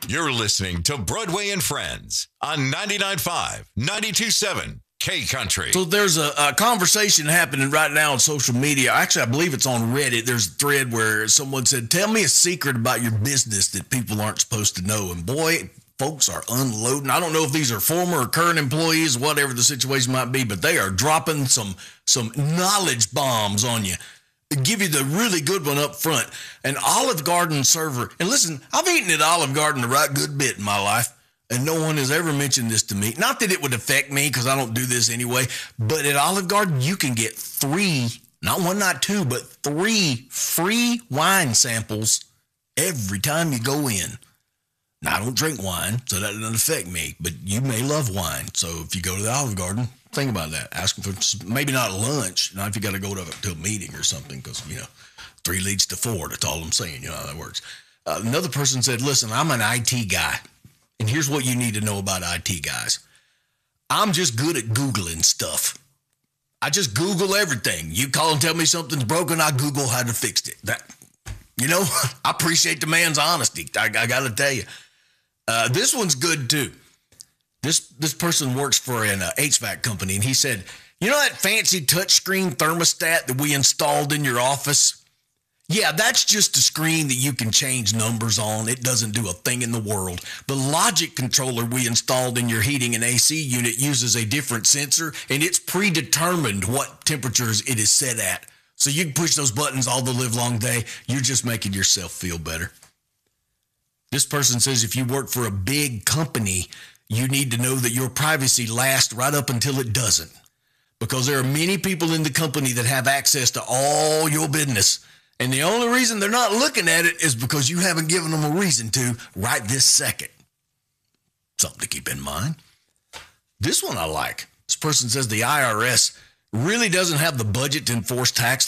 You're listening to Broadway and Friends on 99.5, 92.7 K Country. So there's a conversation happening right now on social media. Actually, I believe it's on Reddit. There's a thread where someone said, tell me a secret about your business that people aren't supposed to know. And boy, folks are unloading. I don't know if these are former or current employees, whatever the situation might be, but they are dropping some knowledge bombs on you. Give you the really good one up front. An Olive Garden server. And listen, I've eaten at Olive Garden a right good bit in my life, and no one has ever mentioned this to me. Not that it would affect me because I don't do this anyway, but at Olive Garden, you can get 3, not 1, not 2, but 3 free wine samples every time you go in. Now, I don't drink wine, so that doesn't affect me, but you may love wine. So if you go to the Olive Garden, think about that. Ask them for maybe not lunch, not if you got to go to a meeting or something, because, 3 leads to 4. That's all I'm saying. You know how that works. Another person said, listen, I'm an IT guy, and here's what you need to know about IT guys. I'm just good at Googling stuff. I just Google everything. You call and tell me something's broken, I Google how to fix it. I appreciate the man's honesty. I got to tell you. This one's good, too. This person works for an HVAC company, and he said, you know that fancy touchscreen thermostat that we installed in your office? Yeah, that's just a screen that you can change numbers on. It doesn't do a thing in the world. The logic controller we installed in your heating and AC unit uses a different sensor, and it's predetermined what temperatures it is set at. So you can push those buttons all the live long day. You're just making yourself feel better. This person says if you work for a big company, you need to know that your privacy lasts right up until it doesn't. Because there are many people in the company that have access to all your business. And the only reason they're not looking at it is because you haven't given them a reason to right this second. Something to keep in mind. This one I like. This person says the IRS really doesn't have the budget to enforce tax